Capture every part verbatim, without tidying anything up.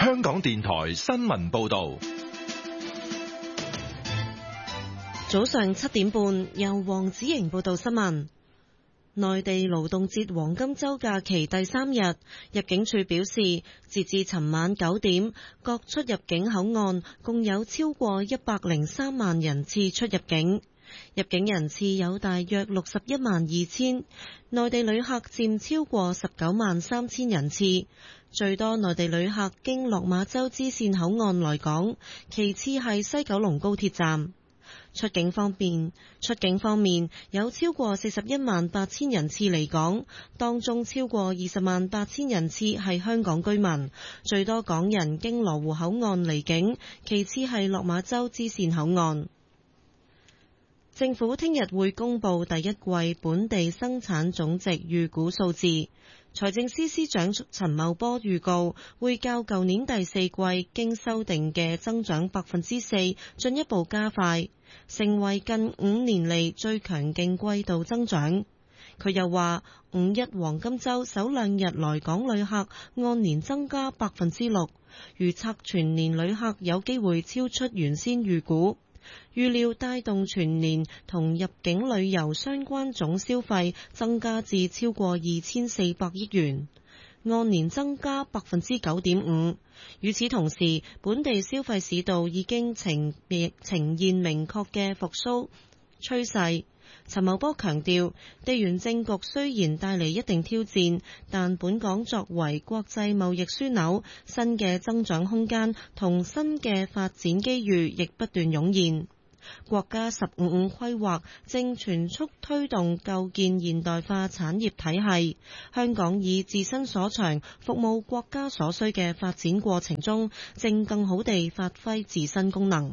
香港電台新聞報道。 早上七點半，由黃子瑩報道新聞。內地勞動節黃金週假期第三日，入境處表示，截至尋晚九點，各出入境口岸共有超過一百零三萬人次出入境，入境人次有大約六十一萬二千，內地旅客佔超過十九萬三千人次，最多內地旅客經落馬洲支線口岸來港，其次係西九龍高鐵站。出境方面，出境方面有超過四十一萬八千人次離港，當中超過二十萬八千人次係香港居民，最多港人經羅湖口岸離境，其次係落馬洲支線口岸。政府聽日會公布第一季本地生產總值預估數字。財政司司長陳茂波預告，會較舊年第四季經修訂嘅增長百分之四進一步加快，成為近五年嚟最強勁季度增長。佢又話，五一黃金週首兩日來港旅客按年增加百分之六，預測全年旅客有機會超出原先預估。預料帶動全年同入境旅遊相關總消費增加至超過二千四百億元，按年增加百分之九點五。與此同時，本地消費市道已經呈呈現明確嘅復甦趨勢。陳茂波強調，地緣政局雖然帶嚟一定挑戰，但本港作為國際貿易樞紐，新嘅增長空間同新嘅發展機遇亦不斷湧現。國家十五五規劃正全速推動構建現代化產業體系，香港以自身所長服務國家所需嘅發展過程中，正更好地發揮自身功能。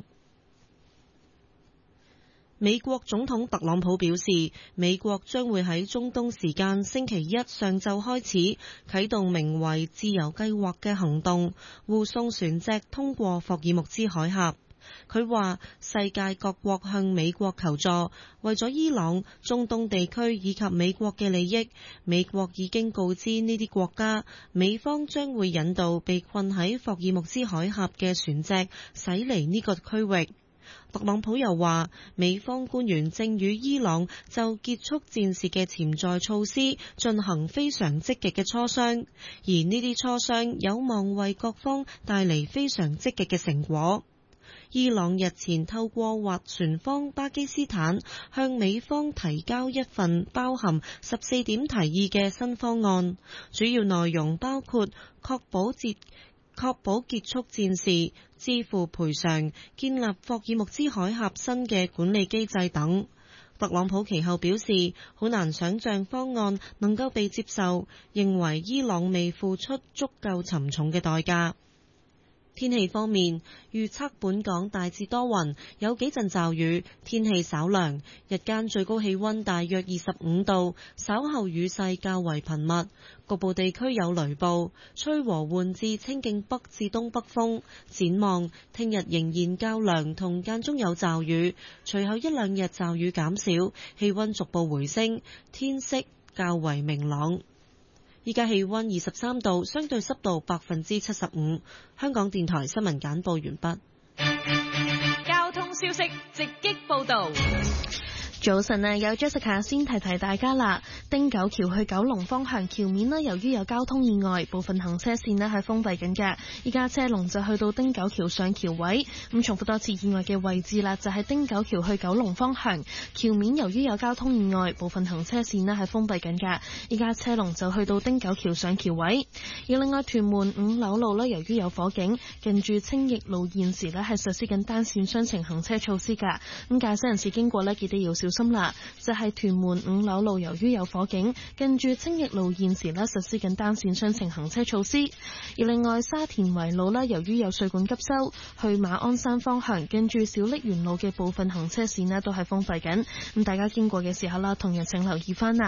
美國總統特朗普表示，美國將會喺中東時間星期一上晝開始啟動名為自由計劃嘅行動，護送船隻通過霍爾木茲海峽。佢話，世界各國向美國求助，為咗伊朗、中東地區以及美國嘅利益，美國已經告知呢啲國家，美方將會引導被困喺霍爾木茲海峽嘅船隻駛離呢個區域。特朗普又話，美方官員正與伊朗就結束戰事嘅潛在措施進行非常積極嘅磋商，而呢啲磋商有望為各方帶嚟非常積極嘅成果。伊朗日前透過斡旋方巴基斯坦向美方提交一份包含十四點提議嘅新方案，主要內容包括確保節確保結束戰事、支付賠償、建立霍爾木茲海峽新嘅管理機制等。特朗普其後表示，好難想像方案能夠被接受，認為伊朗未付出足夠沉重嘅代價。天氣方面，預測本港大致多雲，有幾陣驟雨，天氣稍涼，日間最高氣溫大約二十五度，稍後雨勢較為頻密，局部地區有雷暴，吹和緩至清勁北至東北風。展望聽日仍然較涼，同間中有驟雨，隨後一兩日驟雨減少，氣溫逐步回升，天色較為明朗。依家氣溫二十三度，相對濕度百分之七十五。香港電台新聞簡報完畢。 交通消息直擊報道。 早晨啊，有 Jessica 先提提大家啦。汀九橋去九龍方向橋面呢，由於有交通意外，部分行車線呢係封閉緊嘅。依家車龍就去到汀九橋上橋位。咁重複多次意外嘅位置啦，就係汀九橋去九龍方向橋面，由於有交通意外，部分行車線呢係封閉緊嘅。依家車龍就去到汀九橋上橋位。而另外屯門五樓路呢，由於有火警，近住青益路現時呢係實施緊單線雙程行車措施噶。咁駕駛人士經過呢，記得要小心。心啦，就係屯門五樓路，由於有火警，近住青益路現時咧實施緊單線雙程行車措施。而另外沙田圍路咧，由於有水管急修，去馬鞍山方向近住小瀝源路嘅部分行車線咧都係封閉緊。咁大家經過嘅時候啦，同樣請留意翻啦。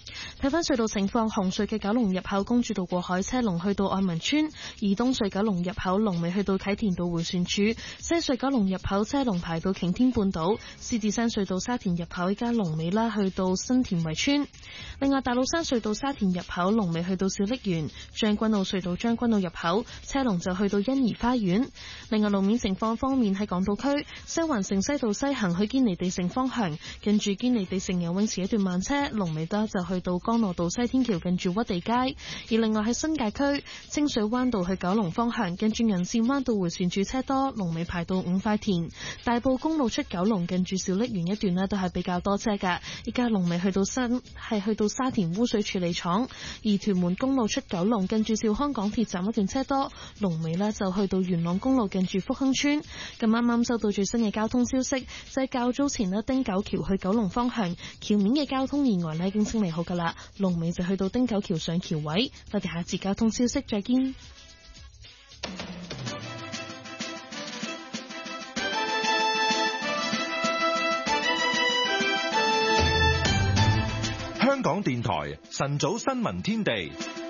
睇返隧道情況，紅隧嘅九龍入口公主道過海車龍去到愛民村，而東隧九龍入口龍尾去到啟田道迴旋處，西隧九龍入口車龍排到擎天半島，獅子山隧道沙田入口依家龍尾啦去到新田圍村。另外大老山隧道沙田入口龍尾去到小瀝源，將軍澳隧道將軍澳入口車龍就去到欣怡花園。另外路面情況方面，喺港島區西環城西道西行去堅尼地城方向，近住堅尼地城游泳池一段慢車，龍尾得就去到干諾道西天橋近住屈地街。而另外喺新界區清水灣道去九龍方向，近住銀線灣道迴旋處車多，龍尾排到五塊田。大埔公路出九龍近住小瀝源一段呢都係比較多車噶，依家龍尾去到新係去到沙田污水處理廠。而屯門公路出九龍近住兆康港鐵站一段車多，龍尾呢就去到元朗公路近住福亨村。咁啱啱收到最新嘅交通消息，就係較早前呢汀九橋去九龍方向橋面嘅交通意外呢已經清理好噶啦，龍尾就去到汀九橋上橋位。我哋下一節交通消息再見。 香港電台晨早新聞天地。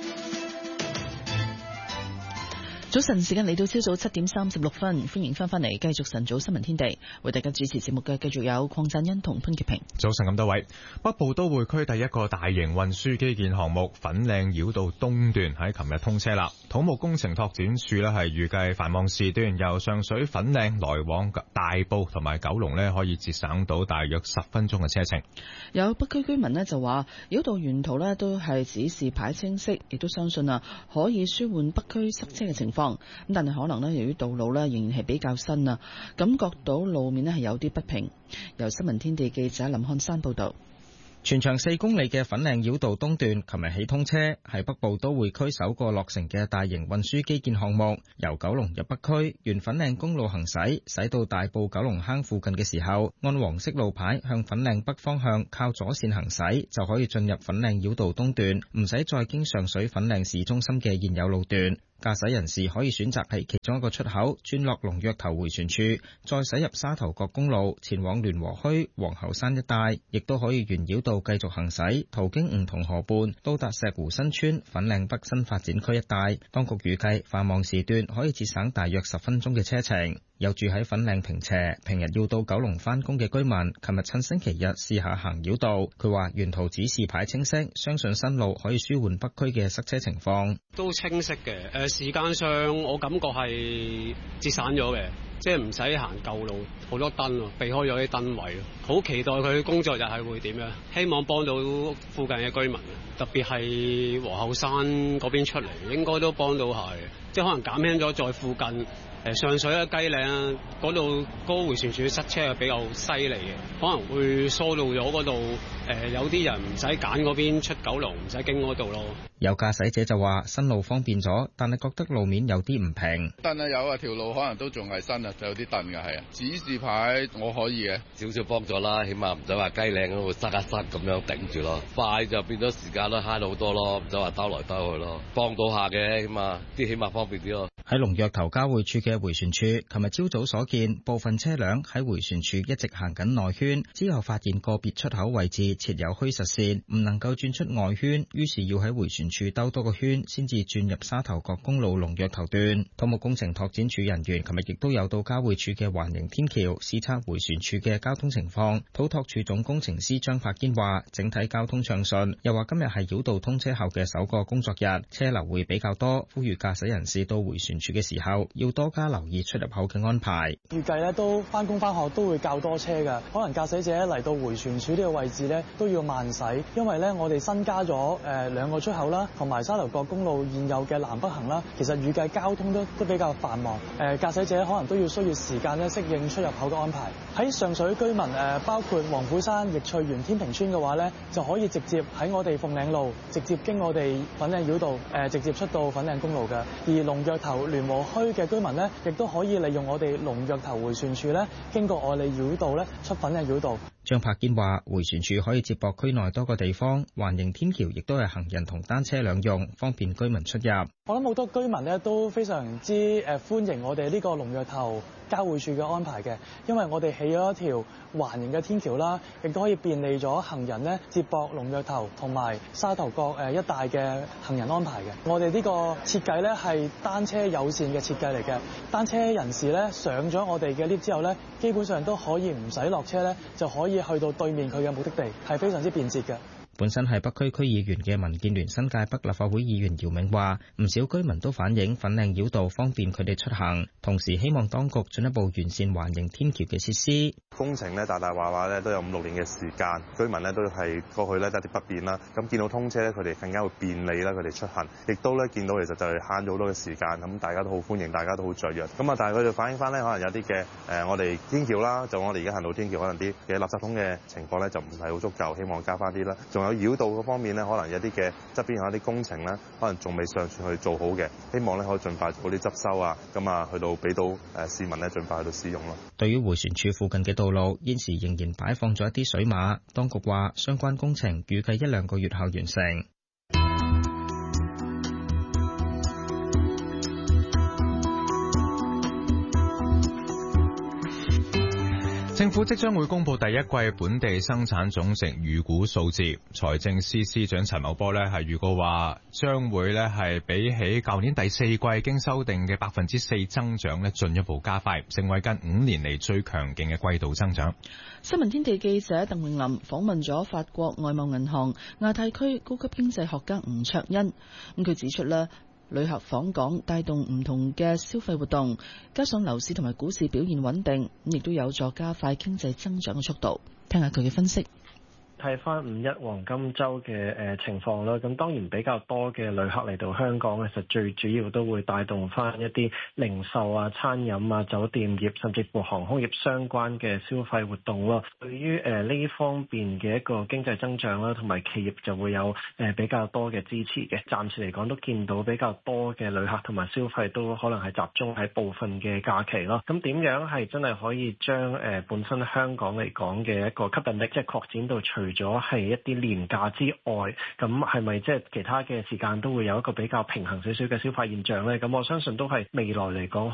早晨時間嚟到朝早七點三十六分，歡迎翻返嚟繼續晨早新聞天地，為大家主持節目嘅繼續有鄺振欣同潘潔平。 早晨咁多位，北部都會區第一個大型運輸基建項目粉嶺繞道東段喺琴日通車啦。土木工程拓展署呢係預計繁忙時段由上水粉嶺來往大埔同埋九龍呢可以節省到大約十分鐘嘅車程。 有北區居民呢就話繞道沿途呢都係指示牌清晰，亦都相信啊可以舒緩北區塞車嘅情況。咁但係可能呢由於道路呢仍然係比較新啊，感覺到路面呢係有啲不平。由新聞天地記者林漢山報道。 全長四公里嘅粉嶺繞道東段，琴日起通車，係北部都會區首個落成嘅大型運輸基建項目。由九龍入北區，沿粉嶺公路行駛，駛到大埔九龍坑附近嘅時候，按黃色路牌向粉嶺北方向靠左線行駛，就可以進入粉嶺繞道東段，唔使再經上水粉嶺市中心嘅現有路段。駕駛人士可以選擇喺其中一個出口轉落龍躍頭迴旋處，再駛入沙頭角公路前往聯和墟、皇后山一帶，亦都可以沿繞道繼續行駛，途經梧桐河畔，到達石湖新村、粉嶺北新發展區一帶。當局預計繁忙時段可以節省大約十分鐘嘅車程。有住喺粉嶺坪輋，平日要到九龍返工嘅居民，琴日趁星期日試下行繞道。佢話沿途指示牌清晰，相信新路可以舒緩北區嘅塞車情況。 都清晰嘅，誒時間上我感覺係節省咗嘅，即係唔使行舊路，好多燈咯，避開咗啲燈位咯。好期待佢工作日係會點樣，希望幫到附近嘅居民，特別係皇后山嗰邊出嚟，應該都幫到下嘅，即係可能減輕咗在附近。誒上水啊、雞嶺啊嗰度嗰個迴旋處塞車係比較犀利嘅，可能會疏導咗嗰度誒有啲人唔使揀嗰邊出九龍，唔使經嗰度咯。 有駕駛者就話新路方便咗，但係覺得路面有啲唔平。 但係有啊，條路可能都仲係新啊，就有啲頓嘅係啊。指示牌我可以嘅， 少少幫咗啦，起碼唔使話雞嶺嗰度塞一塞咁樣頂住咯。快就變咗時間都慳到好多咯，唔使話兜來兜去咯，幫到下嘅，起碼啲起碼方便啲咯。 喺龍躍頭交匯處嘅迴旋處，琴日朝早所見，部分車輛喺迴旋處一直行緊內圈，之後發現個別出口位置設有虛實線，唔能夠轉出外圈，於是要喺迴旋處兜多個圈，先至轉入沙頭角公路龍躍頭段。土木工程拓展署人員琴日亦都有到交匯處嘅環形天橋視察迴旋處嘅交通情況。土拓署總工程師張柏堅話，整體交通暢順，又話今日係繞道通車後嘅首個工作日，車流會比較多，呼籲駕駛人士到迴旋處嘅時候要多加留意出入口嘅安排。 預計咧都翻工翻學都會較多車㗎，可能駕駛者嚟到迴旋處呢個位置咧都要慢駛，因為咧我哋新加咗誒兩個出口啦，同埋沙頭角公路現有嘅南北行啦，其實預計交通都都比較繁忙，誒駕駛者可能都要需要時間咧適應出入口嘅安排。喺上水居民誒包括黃埔山、易翠園、天平村嘅話咧，就可以直接喺我哋鳳嶺路直接經我哋粉嶺繞道誒直接出到粉嶺公路嘅。而龍躍頭聯和墟嘅居民咧，亦都可以利用我哋龍躍頭迴旋處咧，經過我哋繞道咧出粉嶺繞道。 張柏堅話：迴旋處可以接駁區內多個地方，環形天橋亦都係行人同單車兩用，方便居民出入。 我諗好多居民咧都非常之誒歡迎我哋呢個龍躍頭交匯處嘅安排嘅，因為我哋起咗一條環形嘅天橋啦，亦都可以便利咗行人咧接駁龍躍頭同埋沙頭角誒一帶嘅行人安排嘅。我哋呢個設計咧係單車友善嘅設計嚟嘅，單車人士咧上咗我哋嘅 lift 之後咧，基本上都可以唔使落車咧，就可以去到對面佢嘅目的地，係非常之便捷嘅。 本身係北區區議員嘅民建聯新界北立法會議員姚明話，唔少居民都反映粉嶺繞道方便佢哋出行，同時希望當局進一步完善環形天橋嘅設施。 工程咧大大話話咧都有五六年嘅時間，居民咧都係過去咧有啲不便啦。咁見到通車咧，佢哋更加會便利啦，佢哋出行，亦都咧見到其實就係慳咗好多嘅時間。咁大家都好歡迎，大家都好雀躍。咁啊，但係佢哋反映翻咧，可能有啲嘅誒，我哋天橋啦，就我哋而家行到天橋，可能啲嘅垃圾桶嘅情況咧就唔係好足夠，希望加翻啲啦。仲有繞道嗰方面咧，可能有啲嘅側邊有一啲工程咧，可能仲未上傳去做好嘅，希望咧可以盡快做啲執修啊，咁啊去到俾到誒市民咧盡快去到使用咯。 對於迴旋處附近嘅道路，現時仍然擺放咗一啲水馬，當局話相關工程預計一兩個月後完成。 政府即將會公布第一季本地生產總值預估數字，財政司司長陳茂波呢係預告話，將會呢係比起舊年第四季經修訂嘅百分之四增長呢進一步加快，成為近五年嚟最強勁嘅季度增長。 新聞天地記者鄧永林訪問咗法國外貿銀行亞太區高級經濟學家吳卓恩，咁佢指出咧，旅客訪港帶動唔同嘅消費活動，加上樓市同埋股市表現穩定，亦都有助加快經濟增長嘅速度。聽下佢嘅分析。 睇翻五一黃金週嘅誒情況啦，咁當然比較多嘅旅客嚟到香港，其實最主要都會帶動翻一啲零售啊、餐飲啊、酒店業，甚至乎航空業相關嘅消費活動咯。對於誒呢方面嘅一個經濟增長啦，同埋企業就會有誒比較多嘅支持嘅。暫時嚟講都見到比較多嘅旅客同埋消費都可能係集中喺部分嘅假期咯。咁點樣係真係可以將誒本身香港嚟講嘅一個吸引力，即係擴展到除咗係一啲廉價之外，咁係咪即係其他嘅時間都會有一個比較平衡少少嘅消費現象咧？咁我相信都係未來嚟講